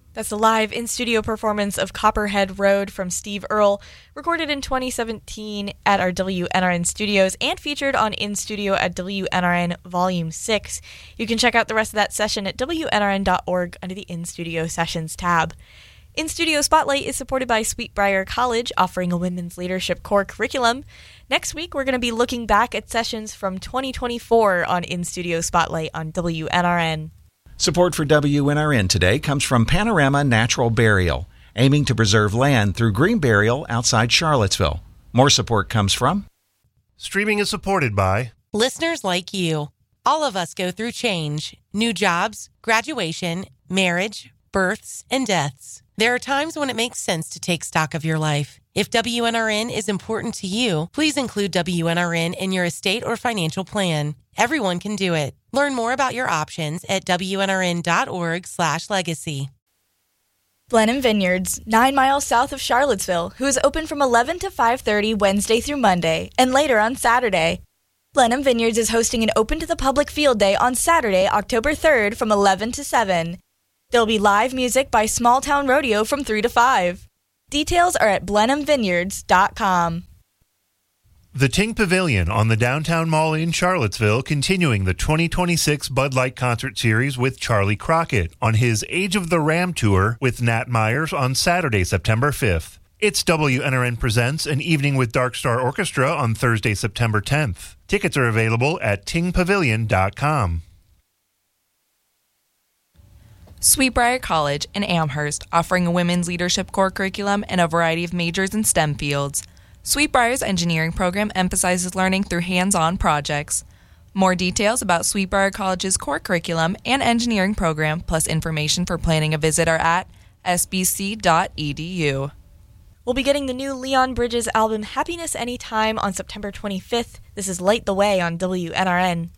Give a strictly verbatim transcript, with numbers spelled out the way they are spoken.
That's a live in-studio performance of Copperhead Road from Steve Earle, recorded in twenty seventeen at our W N R N studios and featured on In Studio at W N R N Volume six. You can check out the rest of that session at W N R N dot org under the In-Studio Sessions tab. In-Studio Spotlight is supported by Sweetbriar College, offering a women's leadership core curriculum. Next week, we're going to be looking back at sessions from twenty twenty-four on In-Studio Spotlight on W N R N. Support for W N R N today comes from Panorama Natural Burial, aiming to preserve land through green burial outside Charlottesville. More support comes from... Streaming is supported by... listeners like you. All of us go through change, new jobs, graduation, marriage, births, and deaths. There are times when it makes sense to take stock of your life. If W N R N is important to you, please include W N R N in your estate or financial plan. Everyone can do it. Learn more about your options at W N R N dot org slash legacy. Blenheim Vineyards, nine miles south of Charlottesville, who is open from eleven to five thirty Wednesday through Monday, and later on Saturday. Blenheim Vineyards is hosting an open-to-the-public field day on Saturday, October third from eleven to seven. There'll be live music by Small Town Rodeo from three to five. Details are at blenheim vineyards dot com. The Ting Pavilion on the Downtown Mall in Charlottesville, continuing the twenty twenty-six Bud Light Concert Series with Charlie Crockett on his Age of the Ram Tour with Nat Myers on Saturday, September fifth. It's W N R N Presents an evening with Dark Star Orchestra on Thursday, September tenth. Tickets are available at ting pavilion dot com. Sweetbriar College in Amherst, offering a women's leadership core curriculum and a variety of majors in STEM fields. Sweetbriar's engineering program emphasizes learning through hands-on projects. More details about Sweetbriar College's core curriculum and engineering program, plus information for planning a visit, are at s b c dot e d u. We'll be getting the new Leon Bridges album Happiness Anytime on September twenty-fifth. This is Light the Way on W N R N.